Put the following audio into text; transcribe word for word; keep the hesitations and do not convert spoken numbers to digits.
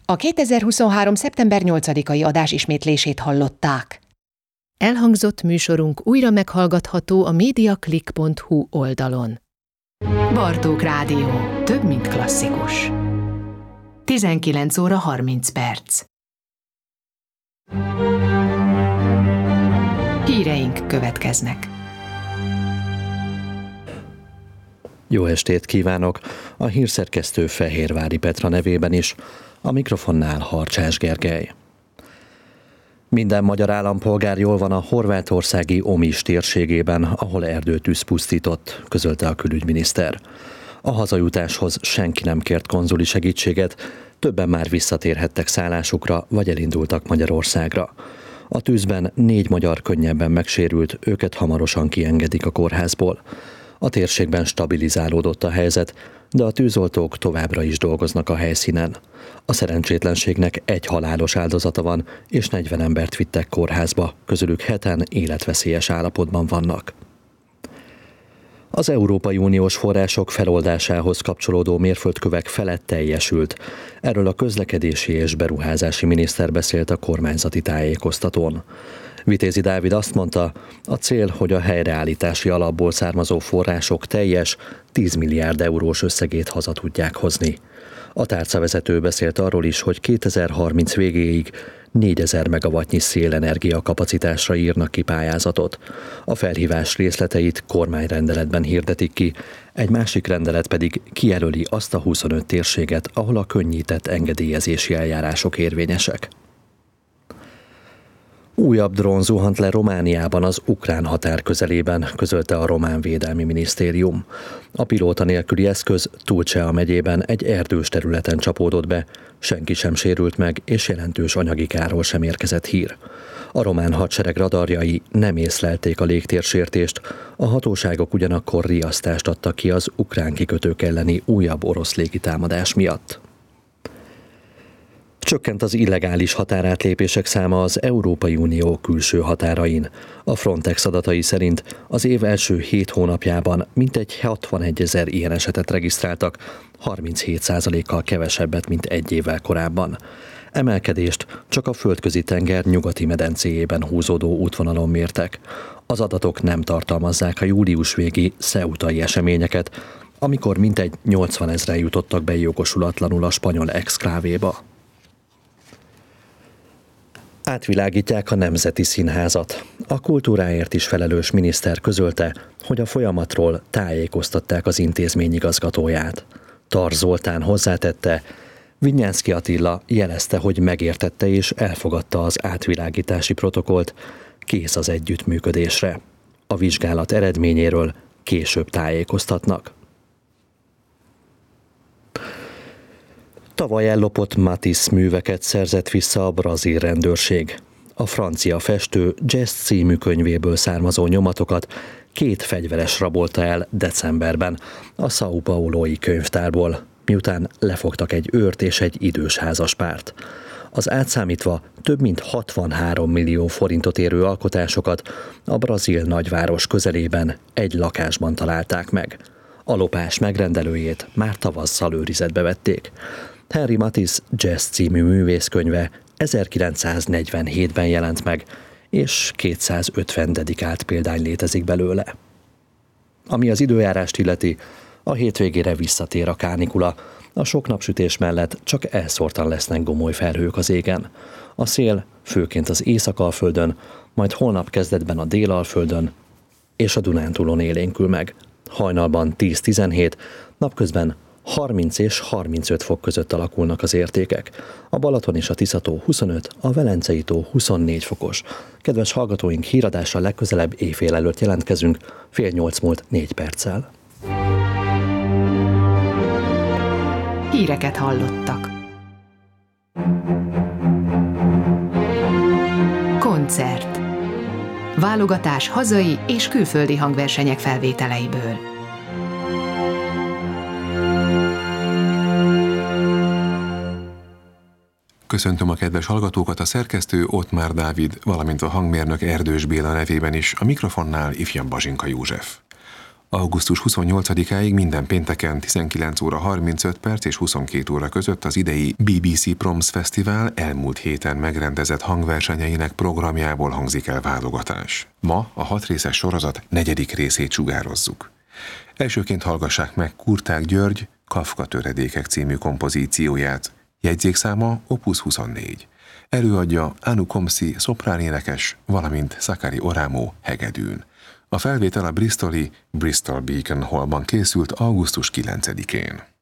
A kétezer-huszonhárom. szeptember nyolcadikai adás ismétlését hallották. Elhangzott műsorunk újra meghallgatható a mediaclick pont hu oldalon. Bartók Rádió. Több, mint klasszikus. tizenkilenc óra harminc perc. Híreink következnek. Jó estét kívánok! A hírszerkesztő Fehérvári Petra nevében is, a mikrofonnál Harcsás Gergely. Minden magyar állampolgár jól van a horvátországi Omiš térségében, ahol erdőtűz pusztított, közölte a külügyminiszter. A hazajutáshoz senki nem kért konzuli segítséget, többen már visszatérhettek szállásukra, vagy elindultak Magyarországra. A tűzben négy magyar könnyebben megsérült, őket hamarosan kiengedik a kórházból. A térségben stabilizálódott a helyzet, de a tűzoltók továbbra is dolgoznak a helyszínen. A szerencsétlenségnek egy halálos áldozata van, és negyven embert vittek kórházba, közülük heten életveszélyes állapotban vannak. Az Európai Uniós források feloldásához kapcsolódó mérföldkövek felett teljesült. Erről a közlekedési és beruházási miniszter beszélt a kormányzati tájékoztatón. Vitézi Dávid azt mondta, a cél, hogy a helyreállítási alapból származó források teljes, tíz milliárd eurós összegét haza tudják hozni. A tárcavezető beszélt arról is, hogy kétezer-harminc végéig négyezer megawattnyi szélenergia kapacitásra írnak ki pályázatot. A felhívás részleteit kormányrendeletben hirdetik ki, egy másik rendelet pedig kijelöli azt a huszonöt térséget, ahol a könnyített engedélyezési eljárások érvényesek. Újabb drón zuhant le Romániában az ukrán határ közelében, közölte a román védelmi minisztérium. A pilóta nélküli eszköz Tulcea megyében egy erdős területen csapódott be, senki sem sérült meg, és jelentős anyagi kárról sem érkezett hír. A román hadsereg radarjai nem észlelték a légtérsértést, a hatóságok ugyanakkor riasztást adtak ki az ukrán kikötők elleni újabb orosz légitámadás miatt. Csökkent az illegális határátlépések száma az Európai Unió külső határain. A Frontex adatai szerint az év első hét hónapjában mintegy hatvanegyezer ilyen esetet regisztráltak, harminchét százalékkal kevesebbet, mint egy évvel korábban. Emelkedést csak a Földközi tenger nyugati medencéjében húzódó útvonalon mértek. Az adatok nem tartalmazzák a július végi ceutai eseményeket, amikor mintegy nyolcvanezren jutottak be jogosulatlanul a spanyol exklávéba. Átvilágítják a Nemzeti Színházat. A kultúráért is felelős miniszter közölte, hogy a folyamatról tájékoztatták az intézmény igazgatóját. Tar Zoltán hozzátette, Vinyánszky Attila jelezte, hogy megértette és elfogadta az átvilágítási protokollt, kész az együttműködésre. A vizsgálat eredményéről később tájékoztatnak. Tavaly ellopott Matisse műveket szerzett vissza a brazil rendőrség. A francia festő Jazz című könyvéből származó nyomatokat két fegyveres rabolta el decemberben a São Paulo-i könyvtárból, miután lefogtak egy őrt és egy idős házaspárt. Az átszámítva több mint hatvanhárom millió forintot érő alkotásokat a brazil nagyváros közelében egy lakásban találták meg. A lopás megrendelőjét már tavasszal őrizetbe vették. Henri Matisse Jazz című művészkönyve ezerkilencszáznegyvenhétben jelent meg, és kétszázötven dedikált példány létezik belőle. Ami az időjárást illeti, a hétvégére visszatér a kánikula. A sok napsütés mellett csak elszórtan lesznek gomoly felhők az égen. A szél főként az Észak-Alföldön, majd holnap kezdetben a Dél-Alföldön és a Dunántúlon élénkül meg. Hajnalban tíz-tizenhét, napközben harminc és harmincöt fok között alakulnak az értékek. A Balaton és a Tisza-tó huszonöt, a Velencei tó huszonnégy fokos. Kedves hallgatóink, híradással legközelebb éjfél előtt jelentkezünk, fél nyolc múlt négy perccel. Híreket hallottak. Koncert. Válogatás hazai és külföldi hangversenyek felvételeiből. Köszöntöm a kedves hallgatókat, a szerkesztő Ottmár Dávid, valamint a hangmérnök Erdős Béla nevében is, a mikrofonnál ifjabb Bazsinka József. augusztus huszonnyolcadikáig minden pénteken tizenkilenc óra harmincöt perc és huszonkét óra között az idei bé bé cé Proms Fesztivál elmúlt héten megrendezett hangversenyeinek programjából hangzik el válogatás. Ma a hat részes sorozat negyedik részét sugározzuk. Elsőként hallgassák meg Kurták György Kafka töredékek című kompozícióját, jegyzékszáma Opus huszonnégy. Előadja Anu Komsi szopránénekes, valamint Sakari Oramo hegedűn. A felvétel a bristoli Bristol Beacon Hallban készült augusztus kilencedikén.